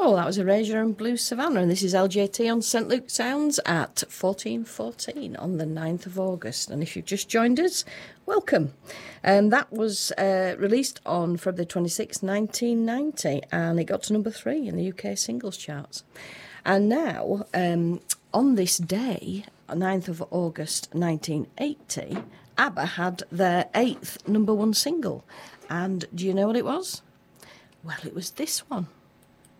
Oh, that was Erasure and Blue Savannah, and this is LJT on St Luke Sounds at 14:14 on the 9th of August. And if you've just joined us, welcome. And that was released on February 26, 1990, and it got to number 3 in the UK singles charts. And now, on this day, 9th of August 1980, ABBA had their 8th number 1 single. And do you know what it was? Well, it was this one.